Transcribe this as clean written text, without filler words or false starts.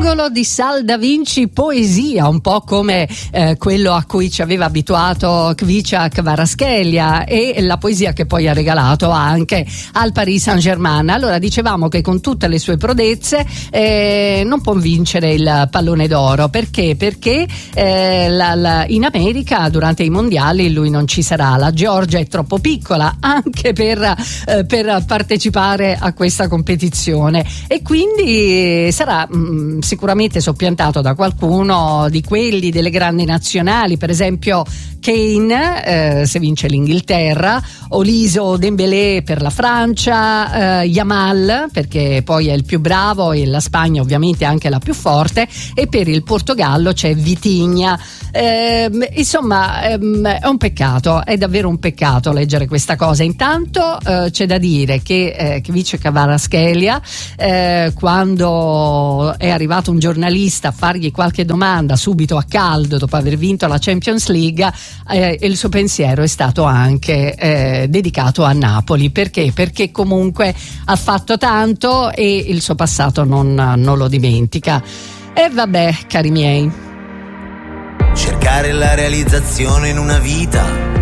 L'angolo di Sal da Vinci, poesia, un po' come quello a cui ci aveva abituato Khvicha Kvaratskhelia, e la poesia che poi ha regalato anche al Paris Saint-Germain. Allora, dicevamo che con tutte le sue prodezze non può vincere il pallone d'oro. Perché? Perché in America durante i mondiali lui non ci sarà. La Georgia è troppo piccola anche per partecipare a questa competizione, e quindi sarà sicuramente soppiantato da qualcuno di quelli delle grandi nazionali, per esempio Kane se vince l'Inghilterra, Oliso Dembélé per la Francia, Yamal perché poi è il più bravo e la Spagna ovviamente è anche la più forte, e per il Portogallo c'è Vitinha. Insomma è un peccato, è davvero un peccato leggere questa cosa. Intanto c'è da dire che Khvicha Kvaratskhelia, quando è arrivato un giornalista a fargli qualche domanda subito a caldo dopo aver vinto la Champions League, il suo pensiero è stato anche dedicato a Napoli. Perché? Perché comunque ha fatto tanto e il suo passato non lo dimentica. E vabbè, cari miei, cercare la realizzazione in una vita